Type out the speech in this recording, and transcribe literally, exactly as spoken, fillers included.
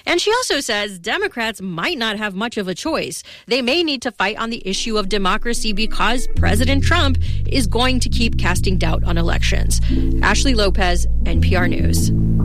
And she also says Democrats might not have much of a choice. They may need to fight on the issue of democracy because President Trump is going to keep casting doubt on elections. Ashley Lopez, N P R News.